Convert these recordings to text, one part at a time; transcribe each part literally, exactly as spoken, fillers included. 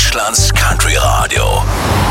Deutschlands Country Radio.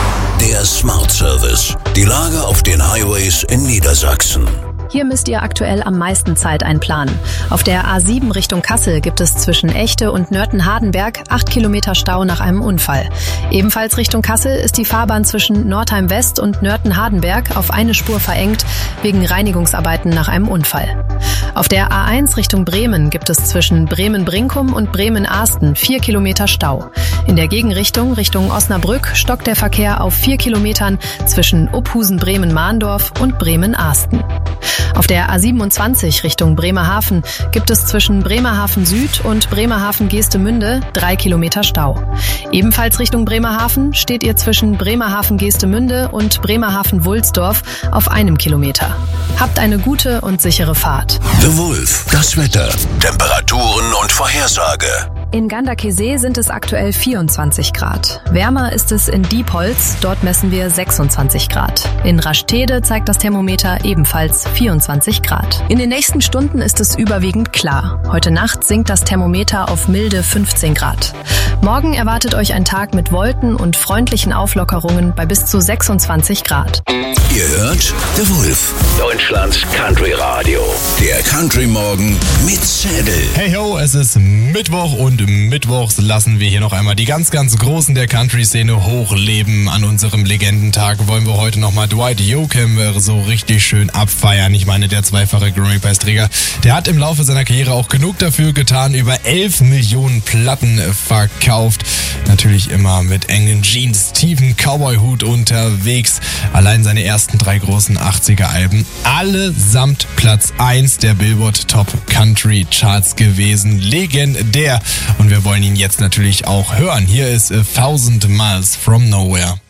Der Smart Service. Die Lage auf den Highways in Niedersachsen. Hier müsst ihr aktuell am meisten Zeit einplanen. Auf der A sieben Richtung Kassel gibt es zwischen Echte und Nörten-Hardenberg acht Kilometer Stau nach einem Unfall. Ebenfalls Richtung Kassel ist die Fahrbahn zwischen Nordheim West und Nörten-Hardenberg auf eine Spur verengt wegen Reinigungsarbeiten nach einem Unfall. Auf der A eins Richtung Bremen gibt es zwischen Bremen-Brinkum und Bremen-Ahsten vier Kilometer Stau. In der Gegenrichtung Richtung Osnabrück stockt der Verkehr auf vier Kilometern zwischen Uphusen-Bremen-Mahndorf und Bremen-Ahsten. Auf der A siebenundzwanzig Richtung Bremerhaven gibt es zwischen Bremerhaven Süd und Bremerhaven-Geestemünde drei Kilometer Stau. Ebenfalls Richtung Bremerhaven steht ihr zwischen Bremerhaven-Geestemünde und Bremerhaven-Wulsdorf auf einem Kilometer. Habt eine gute und sichere Fahrt. The Wolf, das Wetter, Temperaturen und Vorhersage. In Ganderkesee sind es aktuell vierundzwanzig Grad. Wärmer ist es in Diepholz, dort messen wir sechsundzwanzig Grad. In Rastede zeigt das Thermometer ebenfalls vierundzwanzig Grad. In den nächsten Stunden ist es überwiegend klar. Heute Nacht sinkt das Thermometer auf milde fünfzehn Grad. Morgen erwartet euch ein Tag mit Wolken und freundlichen Auflockerungen bei bis zu sechsundzwanzig Grad. Ihr hört The Wolf, Deutschlands Country Radio. Der Country Morgen mit Zädel. Hey ho, es ist Mittwoch und mittwochs lassen wir hier noch einmal die ganz, ganz Großen der Country-Szene hochleben. An unserem Legendentag wollen wir heute nochmal Dwight Yoakam so richtig schön abfeiern. Ich meine, der zweifache Grammy-Preisträger, der hat im Laufe seiner Karriere auch genug dafür getan, über elf Millionen Platten verkauft. Natürlich immer mit engen Jeans, tiefen Cowboy-Hut unterwegs. Allein seine ersten drei großen achtziger-Alben, allesamt Platz eins der Billboard Top Country Charts gewesen. Legendär. Und wir wollen ihn jetzt natürlich auch hören. Hier ist A Thousand Miles from Nowhere.